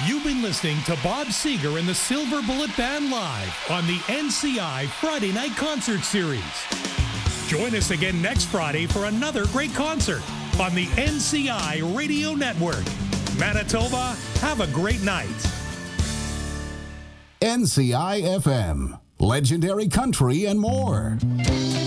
You've been listening to Bob Seger and the Silver Bullet Band live on the NCI Friday Night Concert Series. Join us again next Friday for another great concert on the NCI Radio Network. Manitoba, have a great night. NCI FM, legendary country and more.